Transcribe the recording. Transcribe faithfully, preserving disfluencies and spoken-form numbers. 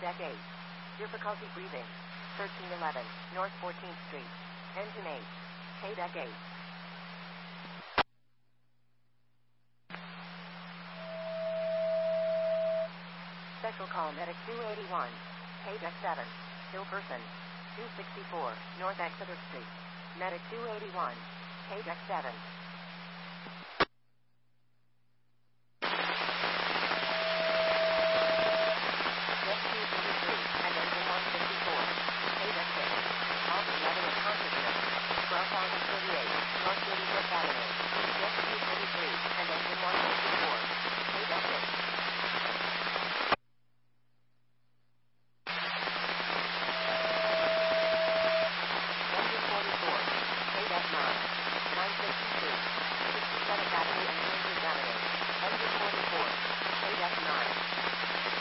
Deck eight. Difficulty breathing. thirteen eleven, North fourteenth Street. Engine eight. Deck eight. Special call Medic two eighty-one. Deck seven. Ill person. two sixty-four, North Exeter Street. Medic two eighty-one. Deck seven.